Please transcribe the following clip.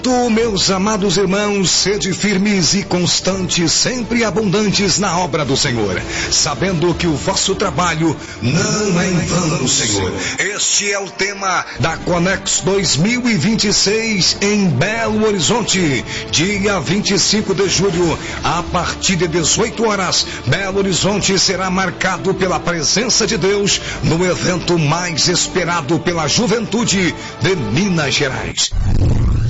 Meus amados irmãos, sede firmes e constantes, sempre abundantes na obra do Senhor, sabendo que o vosso trabalho não é em vão no Senhor. Este é o tema da Conex 2026 em Belo Horizonte, dia 25 de julho, a partir de 18 horas, Belo Horizonte será marcado pela presença de Deus no evento mais esperado pela juventude de Minas Gerais.